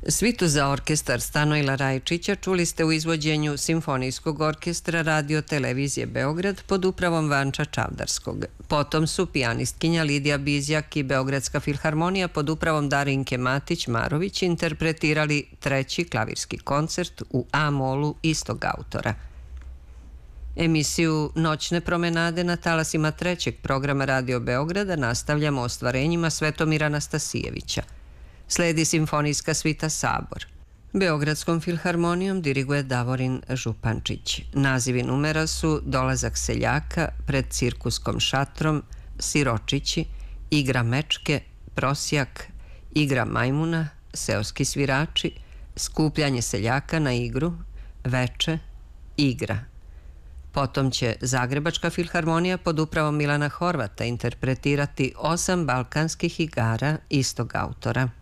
Svitu za orkestar Stanojla Rajčića čuli ste u izvođenju Simfonijskog orkestra Radio Televizije Beograd pod upravom Vanča Čavdarskog. Potom su pijanistkinja Lidija Bizjak i Beogradska filharmonija pod upravom Darinke Matić-Marović interpretirali treći klavirski koncert u A-molu istog autora. Emisiju Noćne promenade na talasima trećeg programa Radio Beograda nastavljamo ostvarenjima Svetomira Anastasijevića. Sledi simfonijska svita Sabor. Beogradskom filharmonijom diriguje Davorin Župančić. Nazivi numera su Dolazak seljaka, Pred cirkuskom šatrom, Siročići, Igra mečke, Prosjak, Igra majmuna, Seoski svirači, Skupljanje seljaka na igru, Veče, Igra. Potom će Zagrebačka filharmonija pod upravom Milana Horvata interpretirati 8 balkanskih igara istog autora.